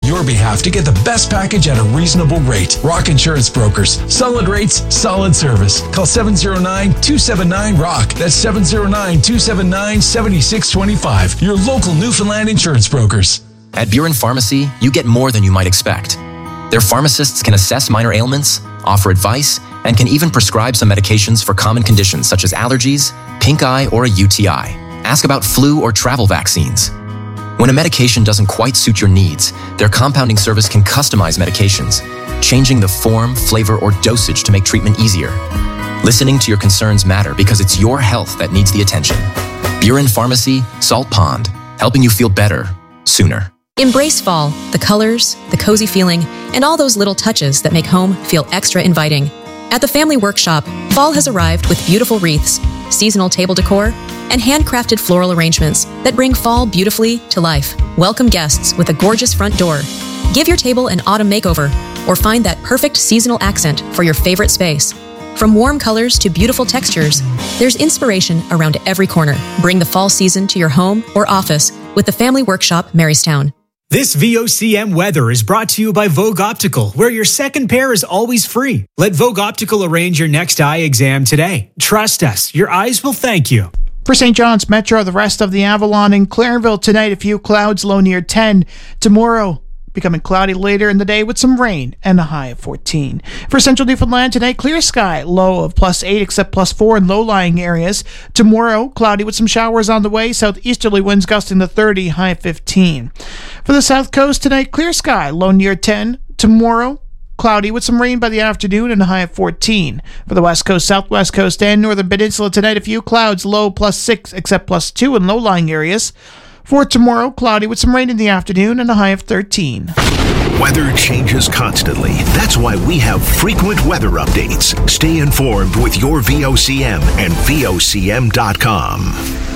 your behalf to get the best package at a reasonable rate. Rock Insurance Brokers. Solid rates, solid service. Call 709-279-ROCK. That's 709-279-7625. Your local Newfoundland insurance brokers. At Buren Pharmacy, you get more than you might expect. Their pharmacists can assess minor ailments, offer advice, and can even prescribe some medications for common conditions such as allergies, pink eye, or a UTI. Ask about flu or travel vaccines. When a medication doesn't quite suit your needs, their compounding service can customize medications, changing the form, flavor, or dosage to make treatment easier. Listening to your concerns matter because it's your health that needs the attention. Buren Pharmacy, Salt Pond, helping you feel better, sooner. Embrace fall, the colors, the cozy feeling, and all those little touches that make home feel extra inviting. At the Family Workshop, fall has arrived with beautiful wreaths, seasonal table decor, and handcrafted floral arrangements that bring fall beautifully to life. Welcome guests with a gorgeous front door. Give your table an autumn makeover, or find that perfect seasonal accent for your favorite space. From warm colors to beautiful textures, there's inspiration around every corner. Bring the fall season to your home or office with the Family Workshop, Marystown. This VOCM weather is brought to you by Vogue Optical, where your second pair is always free. Let Vogue Optical arrange your next eye exam today. Trust us, your eyes will thank you. For St. John's Metro, the rest of the Avalon and Clairville tonight, a few clouds, low near 10. Tomorrow, becoming cloudy later in the day with some rain and a high of 14. For Central Newfoundland tonight, clear sky, low of +8 except +4 in low-lying areas. Tomorrow, cloudy with some showers on the way, southeasterly winds gusting to 30, high of 15. For the South Coast tonight, clear sky, low near 10. Tomorrow, cloudy with some rain by the afternoon and a high of 14. For the West Coast, Southwest Coast, and Northern Peninsula tonight, a few clouds, low +6 except +2 in low-lying areas. For tomorrow, cloudy with some rain in the afternoon and a high of 13. Weather changes constantly. That's why we have frequent weather updates. Stay informed with your VOCM and VOCM.com.